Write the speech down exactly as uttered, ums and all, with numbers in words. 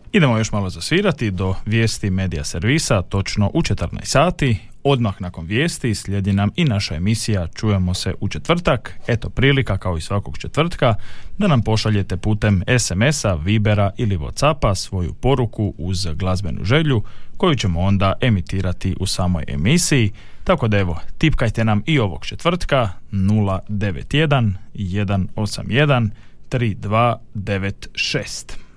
Idemo još malo zasvirati do vijesti medija servisa, točno u četrnaest sati. Odmah nakon vijesti slijedi nam i naša emisija Čujemo se u četvrtak. Eto prilika, kao i svakog četvrtka, da nam pošaljete putem es emesa, Vibera ili Whatsappa svoju poruku uz glazbenu želju, koju ćemo onda emitirati u samoj emisiji. Tako da evo, tipkajte nam i ovog četvrtka nula devet jedan jedan osam jedan tri dva devet šest.